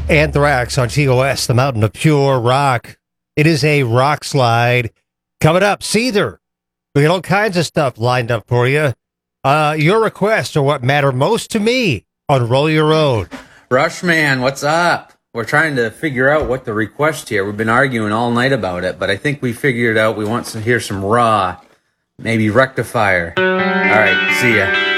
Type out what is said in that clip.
Anthrax on TOS, the mountain of pure rock. It is a rock slide. Coming up, Seether. We got all kinds of stuff lined up for you. Your requests are what matter most to me on Roll Your Own. Rushman, what's up? We're trying to figure out what the request here. We've been arguing all night about it, but I think we figured out we want to hear some Raw, maybe Rectifier. All right, see ya.